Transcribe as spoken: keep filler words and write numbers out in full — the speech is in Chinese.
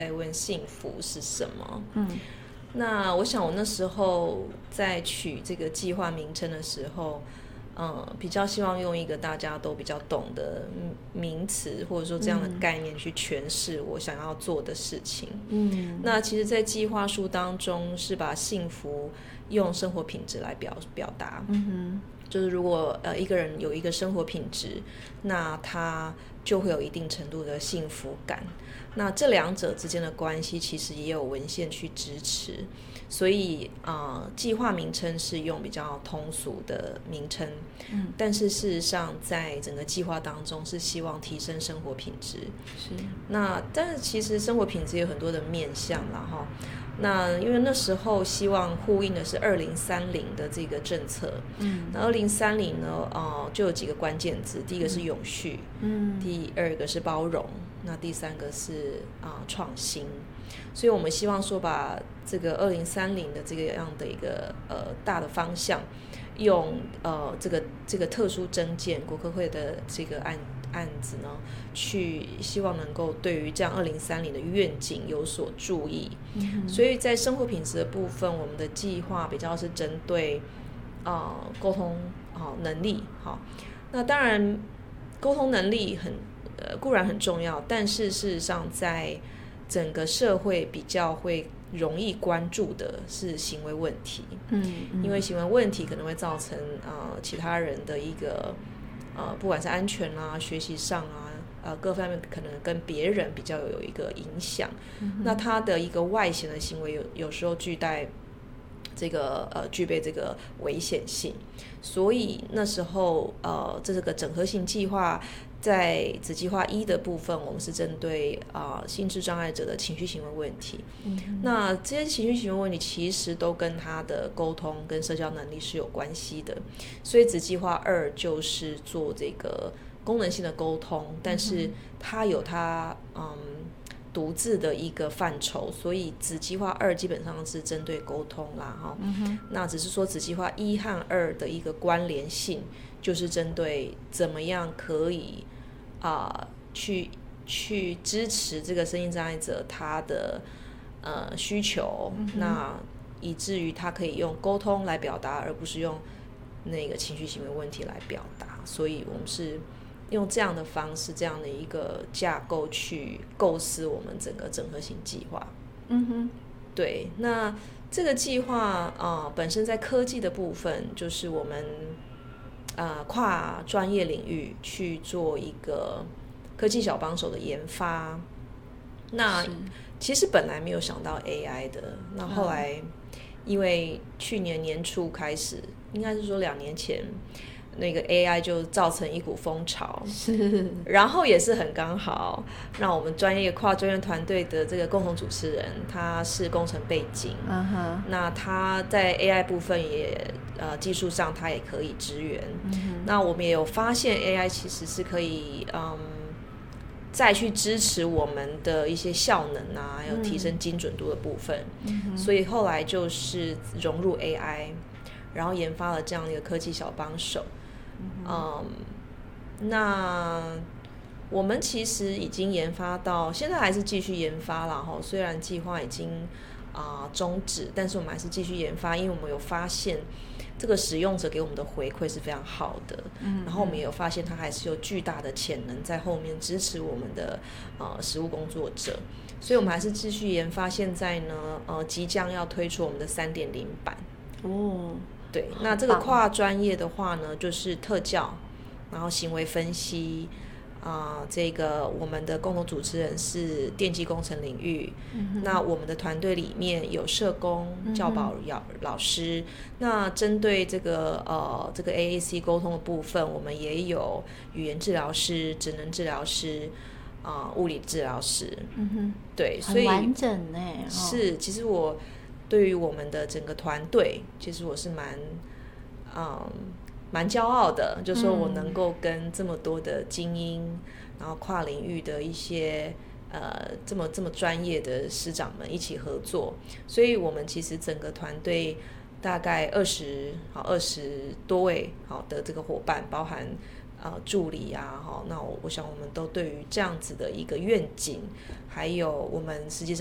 在问幸福是什么。 嗯， 那我想我那时候在取这个计划名称的时候，嗯，比较希望用一个大家都比较懂的名词，或者说这样的概念去诠释我想要做的事情。 嗯， 那其实，在计划书当中是把幸福用生活品质来表表达。 嗯哼， 就是如果呃一个人有一个生活品质，那他就会有一定程度的幸福感。那这两者之间的关系其实也有文献去支持，所以啊、呃，计划名称是用比较通俗的名称， 嗯， 但是事实上在整个计划当中是希望提升生活品质。 是。 那但是其实生活品质有很多的面向啦哈。那因为那时候希望呼应的是二零三零的这个政策， 嗯， 那二零三零呢，呃，就有几个关键字，第一个是永续， 嗯， 第二个是包容，那第三个是啊、呃、创新。所以我们希望说把这个二零三零的这个样的一个呃大的方向，用呃这个这个特殊征件国科会的这个案案子呢，去希望能够对于这样二零三零的愿景有所注意。 嗯， 所以在生活品质的部分，我们的计划比较是针对呃沟通好、呃、能力好。那当然沟通能力很呃固然很重要，但是事实上在整个社会比较会容易关注的是行为问题。 嗯，嗯， 因为行为问题可能会造成呃其他人的一个呃不管是安全啊、学习上啊。呃，各方面可能跟别人比较有一个影响， 嗯， 那他的一个外显的行为有有时候具带这个呃具备这个危险性，所以那时候呃这是个整合性计划，在子计划一的部分，我们是针对啊、呃、心智障碍者的情绪行为问题。 嗯， 那这些情绪行为问题其实都跟他的沟通跟社交能力是有关系的，所以子计划二就是做这个功能性的沟通，但是它有它嗯独自的一个范畴，所以子计划二基本上是针对沟通啦哈、 嗯， 那只是说子计划一和二的一个关联性，就是针对怎么样可以啊、呃、去去支持这个身心障碍者他的呃需求、嗯，那以至于他可以用沟通来表达，而不是用那个情绪行为问题来表达，所以我们是用这样的方式，这样的一个架构去构思我们整个整合型计划。 嗯哼， 对，那这个计划啊、呃，本身在科技的部分，就是我们啊、呃、跨专业领域去做一个科技小帮手的研发。那其实本来没有想到 A I 的，那后来因为去年年初开始，应该是说两年前。那个 A I 就造成一股风潮， 是， 然后也是很刚好，让我们专业跨专业团队的这个共同主持人，他是工程背景， 嗯哼， 那他在 A I 部分也呃技术上他也可以支援， 嗯， 那我们也有发现 A I 其实是可以嗯再去支持我们的一些效能啊，还有提升精准度的部分， 嗯， 所以后来就是融入 A I， 然后研发了这样一个科技小帮手。嗯，那我们其实已经研发到现在还是继续研发啦齁，虽然计划已经啊、呃、终止，但是我们还是继续研发，因为我们有发现这个使用者给我们的回馈是非常好的，嗯，然后我们也有发现它还是有巨大的潜能在后面支持我们的呃实务工作者，所以我们还是继续研发。现在呢，呃，即将要推出我们的 三点零 版哦。 对，那这个跨专业的话呢，就是特教，然后行为分析，啊、呃，这个我们的共同主持人是电机工程领域，嗯、那我们的团队里面有社工、教保老老师，那针对这个呃这个 A A C 沟通的部分，我们也有语言治疗师、职能治疗师。啊、呃，物理治疗师， 嗯哼， 对，所以很完整呢。 是，其实我对于我们的整个团队，其实我是蛮，嗯，蛮骄傲的，就说我能够跟这么多的精英，嗯、然后跨领域的一些呃这么这么专业的师长们一起合作，所以我们其实整个团队大概二十好二十多位好的这个伙伴，包含。 呃助理啊，哈，那我我想我们都对于这样子的一个愿景，还有我们实际上